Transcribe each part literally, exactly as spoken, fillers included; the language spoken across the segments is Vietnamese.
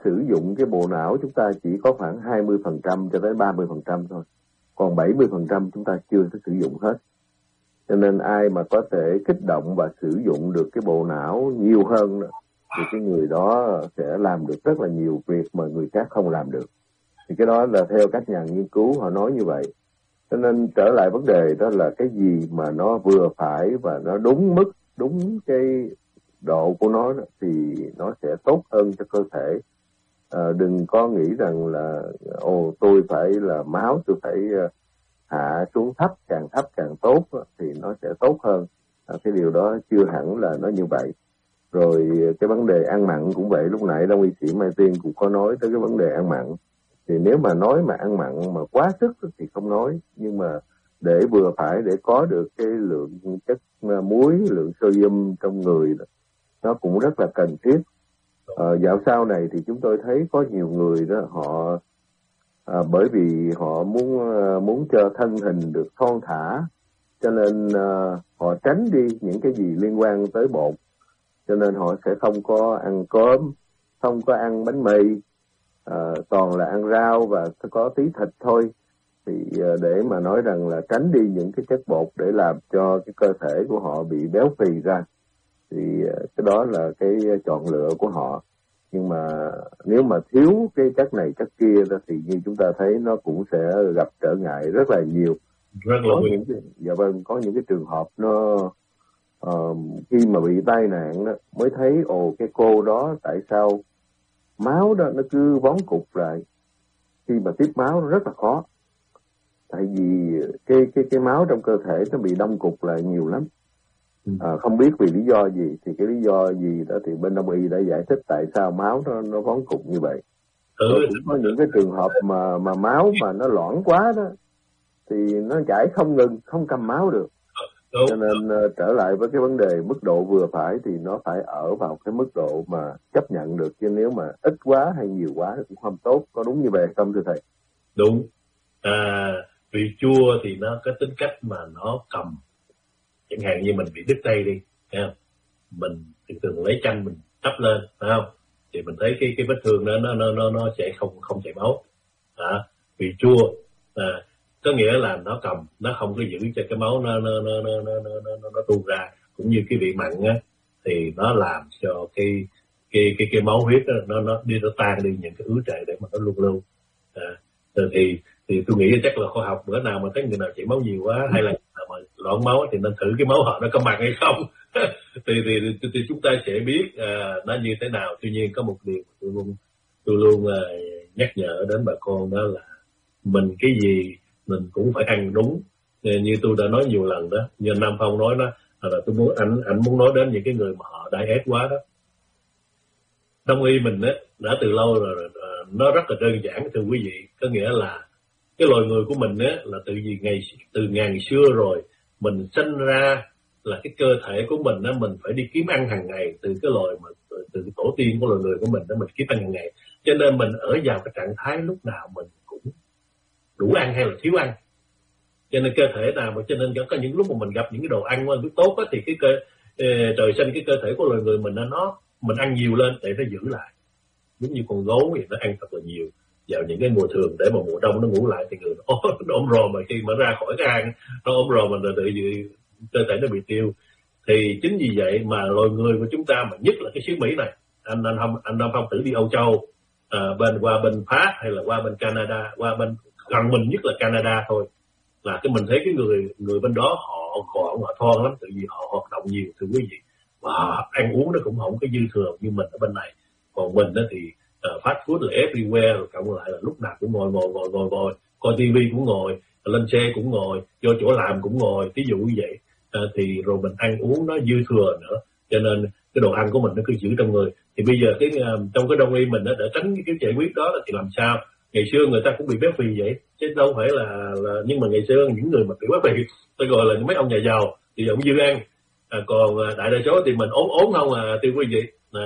sử dụng cái bộ não chúng ta chỉ có khoảng hai mươi phần trăm cho tới ba mươi phần trăm thôi. Còn bảy mươi phần trăm chúng ta chưa có sử dụng hết. Cho nên ai mà có thể kích động và sử dụng được cái bộ não nhiều hơn đó, thì cái người đó sẽ làm được rất là nhiều việc mà người khác không làm được. Thì cái đó là theo các nhà nghiên cứu họ nói như vậy. Cho nên trở lại vấn đề đó là cái gì mà nó vừa phải và nó đúng mức, đúng cái độ của nó thì nó sẽ tốt hơn cho cơ thể. À, đừng có nghĩ rằng là ồ tôi phải là máu tôi phải uh, hạ xuống thấp, càng thấp càng tốt thì nó sẽ tốt hơn. À, cái điều đó chưa hẳn là nó như vậy. Rồi cái vấn đề ăn mặn cũng vậy, lúc nãy Đông y sĩ Mai Tiên cũng có nói tới cái vấn đề ăn mặn. Thì nếu mà nói mà ăn mặn mà quá sức thì không nói, nhưng mà để vừa phải để có được cái lượng chất muối, lượng sodium trong người nó cũng rất là cần thiết. À, dạo sau này thì chúng tôi thấy có nhiều người đó họ à, bởi vì họ muốn muốn cho thân hình được thon thả, cho nên à, họ tránh đi những cái gì liên quan tới bột, cho nên họ sẽ không có ăn cơm, không có ăn bánh mì, à, toàn là ăn rau và có tí thịt thôi. Thì à, để mà nói rằng là tránh đi những cái chất bột để làm cho cái cơ thể của họ bị béo phì ra, thì à, cái đó là cái chọn lựa của họ. Nhưng mà nếu mà thiếu cái chất này chất kia đó, thì như chúng ta thấy nó cũng sẽ gặp trở ngại rất là nhiều. Rất là có những cái, dạ vâng, có những cái trường hợp nó uh, khi mà bị tai nạn đó mới thấy ồ cái cô đó tại sao máu đó nó cứ vón cục lại, khi mà tiếp máu nó rất là khó, tại vì cái cái cái máu trong cơ thể nó bị đông cục lại nhiều lắm. À, không biết vì lý do gì, thì cái lý do gì đó thì bên Đông y đã giải thích tại sao máu nó nó vón cục như vậy. Ừ. Cũng có những cái trường hợp mà mà máu mà nó loãng quá đó thì nó chảy không ngừng, không cầm máu được. Đúng. Cho nên uh, trở lại với cái vấn đề mức độ vừa phải thì nó phải ở vào cái mức độ mà chấp nhận được, chứ nếu mà ít quá hay nhiều quá thì cũng không tốt. Có đúng như vậy không thưa thầy? Đúng. À, vị chua thì nó có tính cách mà nó cầm, chẳng hạn như mình bị đứt tay đi, thấy không? Mình thường thường lấy chanh mình đắp lên, phải không? Thì mình thấy cái cái vết thương đó nó nó nó nó sẽ không không chảy máu. À, vị chua à, có nghĩa là nó cầm, nó không có giữ cho cái máu nó nó nó nó nó nó nó, nó tuôn ra. Cũng như cái vị mặn á, thì nó làm cho cái cái cái cái máu huyết đó, nó nó đi nó tan đi những cái ứ trệ để mà nó luôn luôn. À, thì thì tôi nghĩ chắc là khoa học bữa nào mà thấy người nào chảy máu nhiều quá hay là mà loãng máu thì nên thử cái máu họ nó có mặn hay không. thì, thì, thì thì chúng ta sẽ biết à, nó như thế nào. Tuy nhiên có một điều tôi luôn tôi luôn uh, nhắc nhở đến bà con, đó là mình cái gì mình cũng phải ăn đúng. Như tôi đã nói nhiều lần đó, như Nam Phong nói đó, là tôi muốn ảnh ảnh muốn nói đến những cái người mà họ diet quá đó. Đông y mình á đã từ lâu rồi, nó rất là đơn giản thưa quý vị, có nghĩa là cái loài người của mình á là từ gì ngày từ ngàn xưa rồi, mình sinh ra là cái cơ thể của mình á, mình phải đi kiếm ăn hàng ngày, từ cái loài mà từ cái tổ tiên của loài người của mình đó, mình kiếm ăn hàng ngày, cho nên mình ở vào cái trạng thái lúc nào mình cũng đủ ăn hay là thiếu ăn. Cho nên cơ thể nào mà cho nên có những lúc mà mình gặp những cái đồ ăn mà rất tốt á, thì cái cơ trời sinh cái cơ thể của loài người mình nó mình ăn nhiều lên để nó giữ lại. Giống như con gấu thì nó ăn thật là nhiều vào những cái mùa thường để mà mùa đông nó ngủ lại, thì người nó, nó ốm rồ, mà khi mà ra khỏi cái hang nó ốm rồ mình rồi tự gì cơ thể nó bị tiêu. Thì chính vì vậy mà loài người của chúng ta, mà nhất là cái xứ Mỹ này, anh anh không anh Nam Phong thử đi Âu Châu, à, bên qua bên Pháp hay là qua bên Canada, qua bên gần mình nhất là Canada thôi, là cái mình thấy cái người người bên đó họ gọn, họ thon lắm, tự vì họ hoạt động nhiều thưa quý vị, và ăn uống nó cũng không có dư thừa như mình ở bên này. Còn mình đó thì uh, fast food là everywhere, rồi cộng lại là lúc nào cũng ngồi ngồi ngồi ngồi ngồi coi tivi cũng ngồi, lên xe cũng ngồi, vô chỗ làm cũng ngồi, ví dụ như vậy. Uh, thì rồi mình ăn uống nó dư thừa nữa, cho nên cái đồ ăn của mình nó cứ giữ trong người. Thì bây giờ cái uh, trong cái đông y mình đó, để tránh cái giải quyết đó thì làm sao? Ngày xưa người ta cũng bị béo phì vậy, chứ đâu phải là, là nhưng mà ngày xưa những người mà bị béo phì tôi gọi là mấy ông nhà giàu thì ông dư ăn, à, còn đại đa số thì mình ốm ốm không à thưa quý vị. À,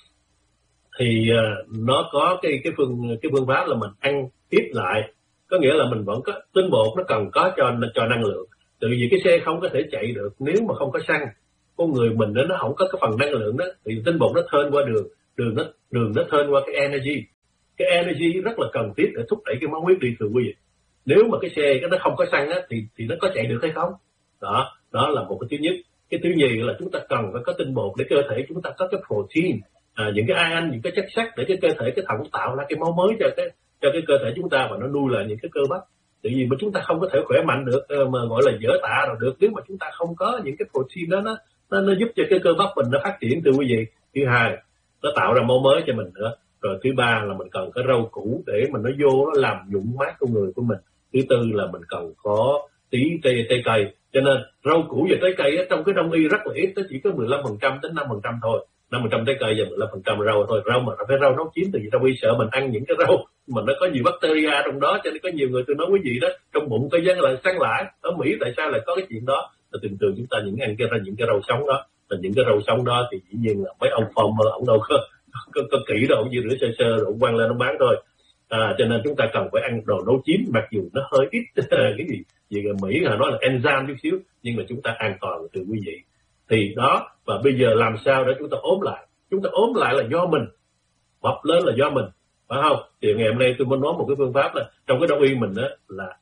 thì à, nó có cái cái phương cái phương pháp là mình ăn tiếp lại, có nghĩa là mình vẫn có tinh bột, nó cần có cho cho năng lượng. Từ vì cái xe không có thể chạy được nếu mà không có xăng, con người mình nó nó không có cái phần năng lượng đó, thì tinh bột nó thên qua đường đường nó đường nó thên qua cái energy. cái energy rất là cần thiết để thúc đẩy cái máu huyết đi, thưa quý vị. Nếu mà cái xe cái nó không có xăng á, thì thì nó có chạy được hay không? Đó, đó là một cái thứ nhất. Cái thứ nhì là chúng ta cần phải có tinh bột để cơ thể chúng ta có cái protein, à, những cái ion, những cái chất sắt để cái cơ thể cái thận tạo ra cái máu mới cho cái cho cái cơ thể chúng ta và nó nuôi lại những cái cơ bắp. Tại vì mà chúng ta không có thể khỏe mạnh được, mà gọi là dở tạ rồi được, nếu mà chúng ta không có những cái protein đó nó nó, nó giúp cho cái cơ bắp mình nó phát triển, thưa quý vị. Thứ hai, nó tạo ra máu mới cho mình nữa. Rồi thứ ba là mình cần có rau củ để mình nó vô nó làm nhuận mát con người của mình. Thứ tư là mình cần có tí cây cây cây. Cho nên rau củ và trái cây á, trong cái đông y rất là ít, nó chỉ có mười lăm phần trăm đến năm phần trăm thôi. năm phần trăm trái cây và mười lăm phần trăm rau thôi. Rau mà phải rau nấu chín, tại vì đông y sợ mình ăn những cái rau mà nó có nhiều bacteria trong đó, cho nên có nhiều người tôi nói quý vị đó, trong bụng có dân là săn lại. Ở Mỹ tại sao lại có cái chuyện đó? Là thường thường chúng ta những ăn cái ra những cái rau sống đó, là những cái rau sống đó thì dĩ nhiên là mấy ông farmer ông đâu có có, có kỹ đâu, ông chỉ rửa sơ sơ rồi ông quăng lên ông bán thôi. À, cho nên chúng ta cần phải ăn đồ nấu chín, mặc dù nó hơi ít cái gì gì Mỹ là nói là enzyme chút xíu, nhưng mà chúng ta an toàn từ quý vị. Thì đó, và bây giờ làm sao để chúng ta ốm lại? Chúng ta ốm lại là do mình, mập lên là do mình, phải không? Thì ngày hôm nay tôi muốn nói một cái phương pháp là trong cái đông y mình đó là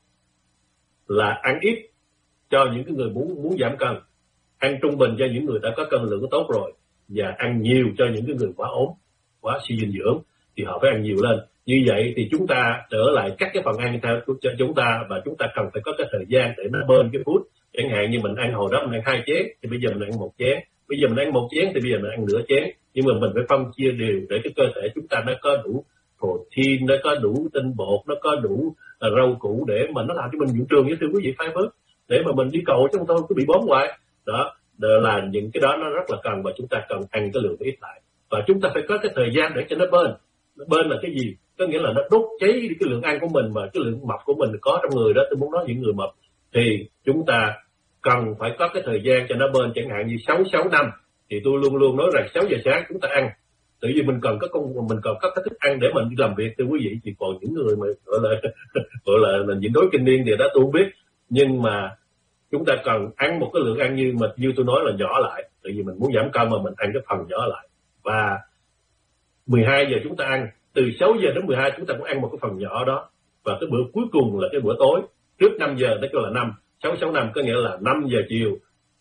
là ăn ít cho những cái người muốn muốn giảm cân, ăn trung bình cho những người đã có cân lượng tốt rồi, và ăn nhiều cho những cái người quá ốm, quá suy dinh dưỡng thì họ phải ăn nhiều lên. Như vậy thì chúng ta trở lại các cái phần ăn theo cho chúng ta, và chúng ta cần phải có cái thời gian để nó bơn cái food. Chẳng hạn như mình ăn hồi đó mình ăn hai chén thì bây giờ mình ăn một chén, bây giờ mình ăn một chén thì bây giờ mình ăn nửa chén, nhưng mà mình phải phân chia đều để cái cơ thể chúng ta nó có đủ protein, nó có đủ tinh bột, nó có đủ uh, rau củ để mà nó làm cho mình dưỡng trường, như thưa quý vị, fiber để mà mình đi cầu chứ không thôi cứ bị bóm hoài. Đó là những cái đó nó rất là cần, và chúng ta cần ăn cái lượng ít lại, và chúng ta phải có cái thời gian để cho nó bơn. Nó bơn là cái gì? Có nghĩa là nó đốt cháy đi cái lượng ăn của mình, mà cái lượng mập của mình có trong người đó. Tôi muốn nói những người mập thì chúng ta cần phải có cái thời gian cho nó bơn, chẳng hạn như sáu sáu năm thì tôi luôn luôn nói rằng sáu giờ sáng chúng ta ăn, tự vì mình cần có công mình cần có cái thức ăn để mình đi làm việc, thưa quý vị. Thì còn những người mà gọi là gọi là, là nhịn đói kinh niên thì đó tôi không biết, nhưng mà chúng ta cần ăn một cái lượng ăn như mà như tôi nói là nhỏ lại, tại vì mình muốn giảm cân mà mình ăn cái phần nhỏ lại. Và mười hai giờ chúng ta ăn, từ sáu giờ đến mười hai chúng ta cũng ăn một cái phần nhỏ đó, và cái bữa cuối cùng là cái bữa tối trước năm giờ, đó kêu là năm sáu sáu năm, có nghĩa là năm giờ chiều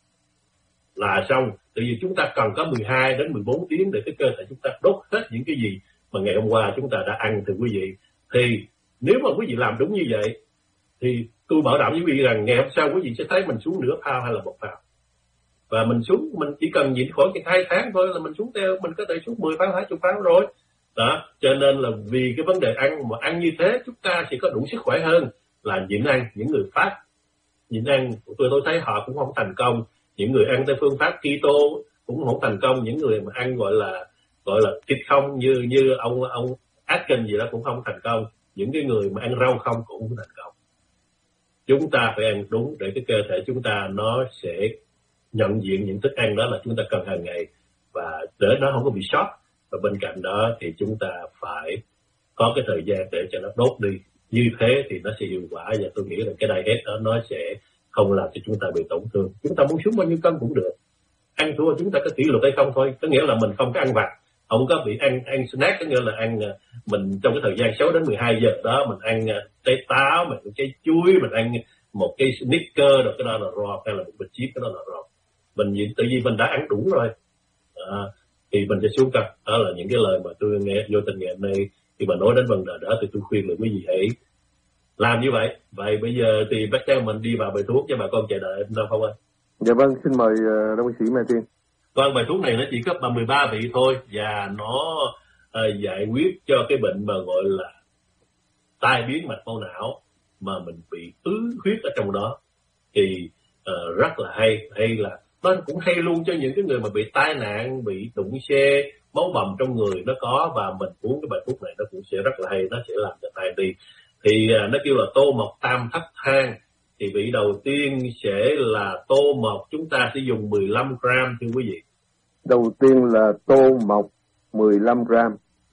là xong. Tại vì chúng ta cần có mười hai đến mười bốn tiếng để cái cơ thể chúng ta đốt hết những cái gì mà ngày hôm qua chúng ta đã ăn, thưa quý vị. Thì nếu mà quý vị làm đúng như vậy thì tôi bảo đảm với quý vị rằng ngày hôm sau quý vị sẽ thấy mình xuống nửa phao hay là một phao, và mình xuống mình chỉ cần nhịn khoảng hai tháng thôi là mình xuống theo, mình có thể xuống mười phao, hai chục phao rồi. Đó, cho nên là vì cái vấn đề ăn mà ăn như thế chúng ta sẽ có đủ sức khỏe hơn là nhịn ăn. Những người phát nhịn ăn tôi tôi thấy họ cũng không thành công, những người ăn theo phương pháp keto cũng không thành công, những người mà ăn gọi là gọi là thịt không như như ông ông Atkins gì đó cũng không thành công, những cái người mà ăn rau không cũng không thành công. Chúng ta phải ăn đúng để cái cơ thể chúng ta nó sẽ nhận diện những thức ăn đó là chúng ta cần hàng ngày, và để nó không có bị sót. Và bên cạnh đó thì chúng ta phải có cái thời gian để cho nó đốt đi, như thế thì nó sẽ hiệu quả. Và tôi nghĩ là cái diet đó nó sẽ không làm cho chúng ta bị tổn thương. Chúng ta muốn xuống bao nhiêu cân cũng được, ăn thua chúng ta có kỷ luật hay không thôi. Có nghĩa là mình không có ăn vặt, không có bị ăn ăn snack, có nghĩa là ăn mình trong cái thời gian sáu đến mười hai giờ đó mình ăn trái táo, mình ăn trái chuối, mình ăn một cái Snickers, rồi cái đó là raw, hay là một bịch chip, cái đó là raw. Mình nhịn tự vì mình đã ăn đủ rồi, à, thì mình sẽ xuống cân. Đó là những cái lời mà tôi nghe vô tình ngày hôm nay khi mà nói đến vấn đề đó, thì tôi khuyên là quý vị hãy làm như vậy. Vậy bây giờ thì bắt đầu mình đi vào bài thuốc cho bà con chờ đợi đâu không ơi? Dạ vâng, xin mời uh, đồng sĩ Mai Tiên. Vâng, bài thuốc này nó chỉ có mười ba vị thôi, và nó uh, giải quyết cho cái bệnh mà gọi là tai biến mạch máu não mà mình bị ứ huyết ở trong đó. Thì uh, rất là hay, hay là nó cũng hay luôn cho những cái người mà bị tai nạn, bị đụng xe, máu bầm trong người nó có, và mình uống cái bài thuốc này nó cũng sẽ rất là hay, nó sẽ làm cho tai đi. Thì uh, nó kêu là tô mộc tam thất thang. Thì vị đầu tiên sẽ là tô mộc, chúng ta sẽ dùng mười lăm gram thưa quý vị. Đầu tiên là tô mộc mười lăm gram.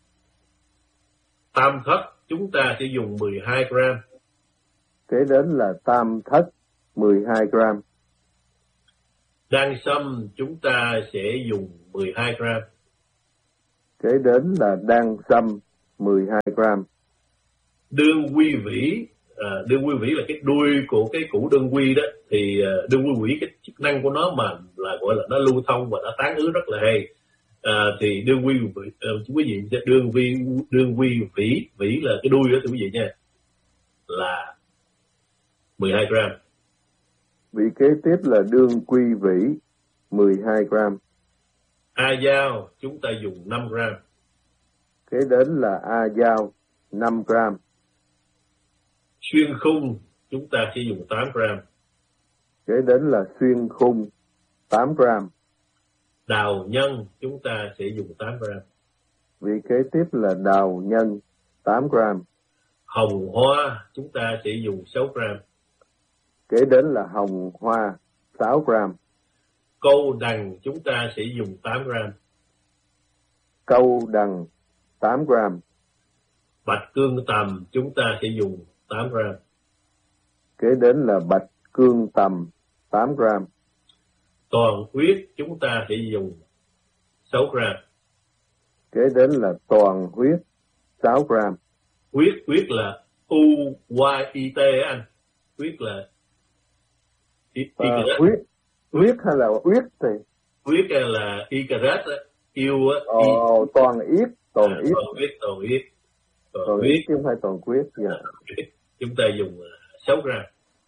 Tam thất chúng ta sẽ dùng mười hai gram. Kế đến là tam thất mười hai gram. Đan sâm chúng ta sẽ dùng mười hai gram. Kế đến là đan sâm mười hai gram. Đương quy vĩ, à, đương quy vĩ là cái đuôi của cái củ đương quy đó, thì uh, đương quy vĩ cái chức năng của nó mà là gọi là nó lưu thông và nó tán ứ rất là hay. À, thì đương quy vĩ, uh, quý vị đương vi đương quy vĩ, vĩ là cái đuôi đó thưa quý vị nha, là mười hai gram. Vị kế tiếp là đương quy vĩ mười hai gram. A dao chúng ta dùng năm gram. Kế đến là a dao năm gram. Xuyên khung chúng ta sẽ dùng tám gram. Kế đến là xuyên khung tám gram. Đào nhân chúng ta sẽ dùng tám gram. Vị kế tiếp là đào nhân tám gram. Hồng hoa chúng ta sẽ dùng sáu gram. Kế đến là hồng hoa sáu gram. Câu đằng chúng ta sẽ dùng tám gram. Câu đằng tám gram. Bạch cương tầm chúng ta sẽ dùng tám gram. Kế đến là bạch cương tầm tám gram. Toàn huyết chúng ta sẽ dùng sáu gram. Kế đến là toàn huyết sáu gram. Huyết, huyết là U Y I T anh. Huyết là y, y à, huyết, huyết hay là huyết thì? Huyết là Icarat á, yêu á. Ồ, toàn yết, toàn à, yết. Toàn huyết, toàn huyết. Toàn, toàn huyết chứ không phải toàn huyết. Yeah. À, chúng ta dùng sáu gram.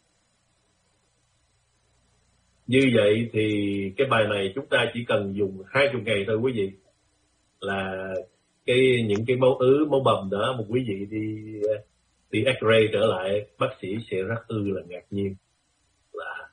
Như vậy thì cái bài này chúng ta chỉ cần dùng hai mươi ngày thôi quý vị. Là cái những cái máu ứ, máu bầm đó, một quý vị đi đi X-ray trở lại, bác sĩ sẽ rất ư là ngạc nhiên. Là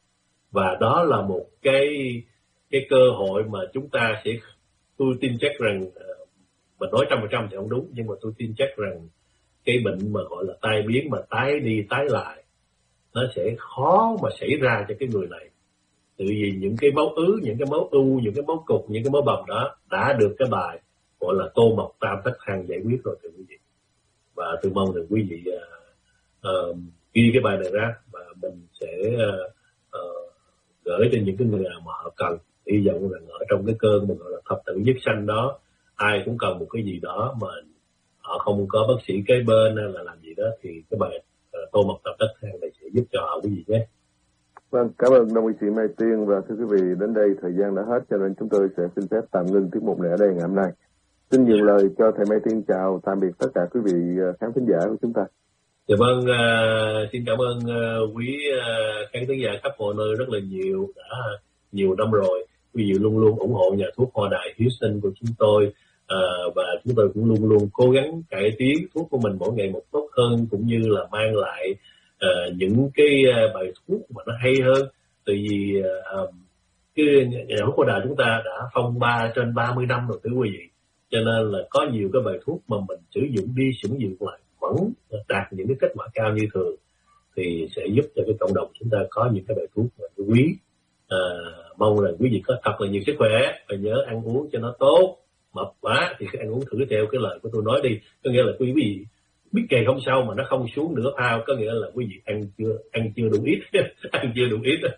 và đó là một cái cái cơ hội mà chúng ta sẽ, tôi tin chắc rằng, mình nói trăm phần trăm thì không đúng, nhưng mà tôi tin chắc rằng cái bệnh mà gọi là tai biến mà tái đi tái lại nó sẽ khó mà xảy ra cho cái người này. Tự vì những cái máu ứ, những cái máu u, những cái máu cục, những cái máu bầm đó đã được cái bài gọi là tô mộc tam thất thang giải quyết rồi thưa quý vị. Và tôi mong rằng quý vị uh, uh, ghi cái bài này ra và mình sẽ uh, uh, gửi cho những cái người nào mà họ cần. Hy vọng rằng ở trong cái cơn mà gọi là thập tử nhất sanh đó, ai cũng cần một cái gì đó mà họ không có bác sĩ kế bên hay là làm gì đó, thì cái bài uh, tô mộc tam thất thang này sẽ giúp cho họ quý vị nhé. Vâng, cảm ơn Đông y sĩ Mai Tiên. Và thưa quý vị, đến đây thời gian đã hết cho nên chúng tôi sẽ xin phép tạm ngưng tiết mục này ở đây ngày hôm nay. Xin nhường lời cho thầy Mai Tiên chào tạm biệt tất cả quý vị khán thính giả của chúng ta. Dạ vâng, uh, xin cảm ơn uh, quý uh, khán thính giả khắp mọi nơi rất là nhiều, đã nhiều năm rồi. Quý vị luôn luôn ủng hộ nhà thuốc Hoa Đài Houston của chúng tôi, uh, và chúng tôi cũng luôn luôn cố gắng cải tiến thuốc của mình mỗi ngày một tốt hơn, cũng như là mang lại uh, những cái uh, bài thuốc mà nó hay hơn. Tại vì uh, cái nhà thuốc Hoa Đài chúng ta đã phong ba trên ba mươi năm rồi thưa quý vị. Cho nên là có nhiều cái bài thuốc mà mình sử dụng đi sử dụng lại vẫn đạt những cái kết quả cao như thường, thì sẽ giúp cho cái cộng đồng chúng ta có những cái bài thuốc mà quý. À, mong là quý vị có thật là nhiều sức khỏe và nhớ ăn uống cho nó tốt. Mập quá thì ăn uống thử theo cái lời của tôi nói đi. Có nghĩa là quý vị biết ngày hôm sau mà nó không xuống nửa pound, có nghĩa là quý vị ăn chưa ăn chưa đủ ít ăn chưa đủ ít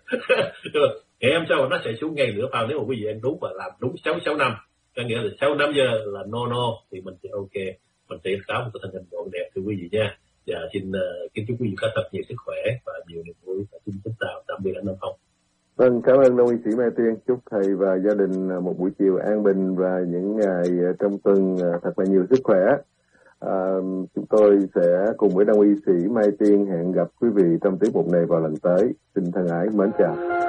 ngày hôm sau mà nó sẽ xuống ngay nửa pound nếu mà quý vị ăn đúng và làm đúng sáu sáu năm. Có nghĩa là sau năm giờ là no no thì mình sẽ ok, mình sẽ có một cái thân hình gọn đẹp thưa quý vị nha. Và xin uh, kính chúc quý vị có thật nhiều sức khỏe và nhiều niềm vui, và xin kính chào tạm biệt anh Nam Phong. Vâng, cảm ơn Đông y sĩ Mai Tiên. Chúc thầy và gia đình một buổi chiều an bình và những ngày trong tuần thật là nhiều sức khỏe. À, chúng tôi sẽ cùng với Đông y sĩ Mai Tiên hẹn gặp quý vị trong tiết mục này vào lần tới. Xin thân ái mến chào.